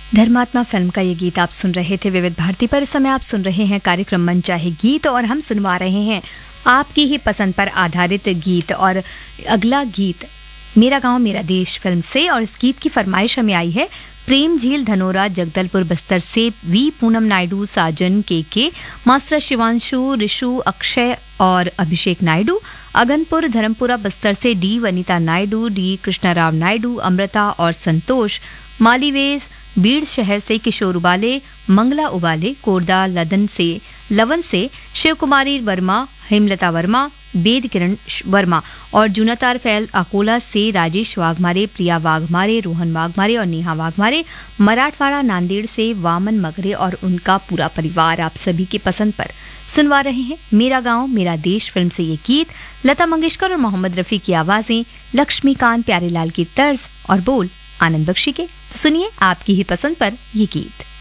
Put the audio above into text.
धर्मात्मा फिल्म का ये गीत आप सुन रहे थे विविध भारती पर। इस समय आप सुन रहे हैं कार्यक्रम मन चाहे गीत और हम सुनवा रहे हैं आपकी ही पसंद पर आधारित गीत। और अगला गीत मेरा गांव मेरा देश फिल्म से, और इस गीत की फरमाइश हमें आई है प्रेम झील धनोरा जगदलपुर बस्तर से वी पूनम नायडू, साजन के मास्टर शिवांशु, ऋषु, अक्षय और अभिषेक नायडू। अगनपुर धर्मपुरा बस्तर से डी वनिता नायडू, डी कृष्णाराव नायडू, अमृता और संतोष। मालीवेस बीड़ शहर से किशोर उबाले, मंगला उबाले, कोरदा लवन से शिव कुमारी वर्मा, हेमलता वर्मा, वेद किरण वर्मा और जूनातार फैल अकोला से राजेश वाघमारे, प्रिया वाघमारे, रोहन वाघमारे और नेहा वाघमारे। मराठवाड़ा नांदेड़ से वामन मगरे और उनका पूरा परिवार आप सभी की पसंद पर सुनवा रहे हैं मेरा गांव मेरा देश फिल्म से ये गीत। लता मंगेशकर और मोहम्मद रफी की आवाजें, लक्ष्मीकांत प्यारेलाल की तर्ज और बोल आनंद बख्शी के। तो सुनिए आपकी ही पसंद पर ये गीत।